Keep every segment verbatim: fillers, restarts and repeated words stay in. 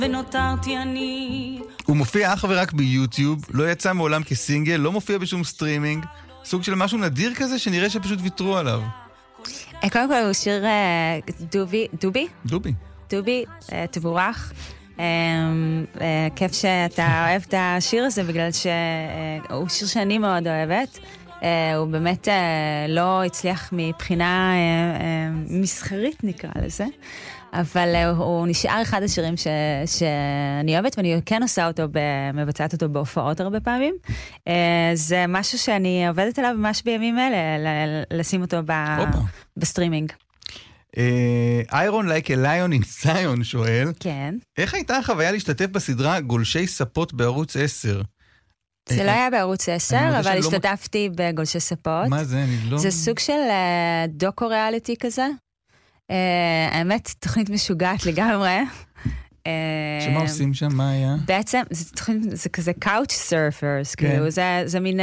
ונותרתי אני. הוא מופיע אך ורק ביוטיוב, לא יצא מעולם כסינגל, לא מופיע בשום סטרימינג, סוג של משהו נדיר כזה שנראה שפשוט ויתרו עליו. קודם כל הוא שיר דובי, דובי? דובי. דובי, תבורך. כיף שאתה אוהב את השיר הזה, בגלל שהוא שיר שאני מאוד אוהבת. הוא באמת לא הצליח מבחינה מסחרית, נקרא לזה. אבל הוא נשאר אחד השירים ש, שאני אוהבת, ואני כן עושה אותו, מבצעת אותו בהופעות הרבה פעמים. זה משהו שאני עובדת עליו ממש בימים אלה, לשים אותו ב, בסטרימינג. איירון לייק אליון אין ציון שואל, כן. איך הייתה החוויה להשתתף בסדרה גולשי ספות בערוץ עשר? זה לא היה בערוץ עשר, אבל השתתפתי בגולשי ספות. מה זה? אני לא... זה סוג של דוקו ריאליטי כזה. האמת, תוכנית משוגעת לגמרי. שמה עושים שם? מה היה? בעצם, זה כזה קאוץ' סרפרס, כאילו, זה מין...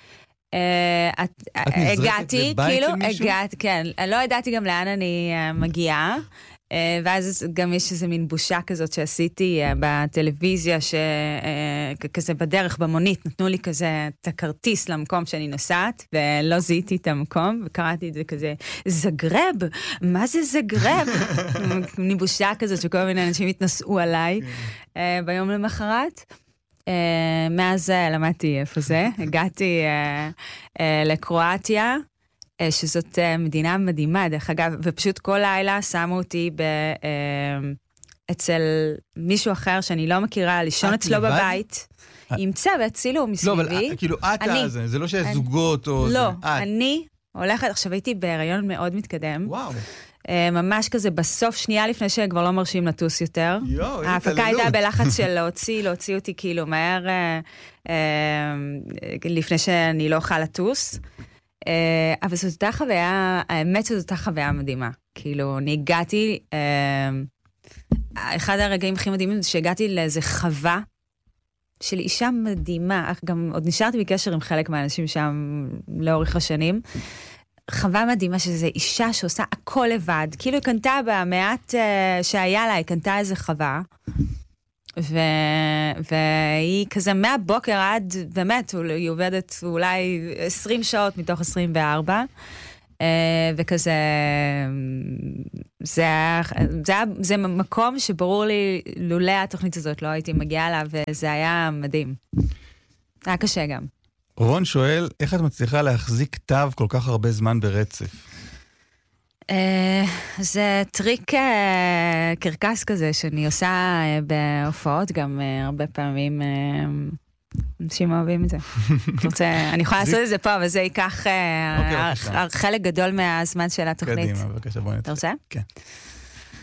הגעתי, כאילו, הגעתי, כן, לא ידעתי גם לאן אני מגיעה, ואז גם יש איזה מין בושה כזאת שעשיתי בטלוויזיה, שכזה בדרך, במונית, נתנו לי כזה את הכרטיס למקום שאני נוסעת, ולא זיהיתי את המקום, וקראתי את זה כזה, זגרב, מה זה זגרב? מין בושה כזאת שכל מיני אנשים התנסעו עליי ביום למחרת. מאז למדתי איפה זה, הגעתי לקרואטיה, שזאת מדינה מדהימה, דרך אגב, ופשוט כל לילה שמו אותי אצל מישהו אחר שאני לא מכירה, לישון אצלו בבית, עם צוות, צילום מסביבי. לא, אבל כאילו את הזה, זה לא שיש זוגות או... לא, אני הולכת, עכשיו הייתי בהיריון מאוד מתקדם. וואו. ממש כזה בסוף, שנייה לפני שכבר לא מרשים לטוס יותר. יו, איזה ההפקה הייתה בלחץ של להוציא, להוציא אותי כאילו מהר, לפני שאני לא אוכל לטוס. אבל זאת אותה חוויה, האמת שזאת אותה חוויה מדהימה. כאילו, אני הגעתי, אחד הרגעים הכי מדהימים זה שהגעתי לאיזה חווה של אישה מדהימה, גם עוד נשארתי בקשר עם חלק מהאנשים שם לאורך השנים, חווה מדהימה שזה אישה שעושה הכל לבד, כאילו היא קנתה במעט שהיה לה, היא קנתה איזה חווה, ו... והיא כזה מהבוקר עד, באמת, היא עובדת אולי עשרים שעות מתוך עשרים וארבע, וכזה, זה, זה, זה מקום שברור לי, לולא התוכנית הזאת לא הייתי מגיעה לה, וזה היה מדהים. היה קשה גם. רון שואל, איך את מצליחה להחזיק תו כל כך הרבה זמן ברצף? זה טריק קרקס כזה, שאני עושה בהופעות גם הרבה פעמים, אנשים אוהבים את זה. אני יכולה לעשות את זה פה, אבל זה ייקח חלק גדול מהזמן של התוכנית. קדימה, בבקשה, בוא נתחיל. אתה רוצה? כן.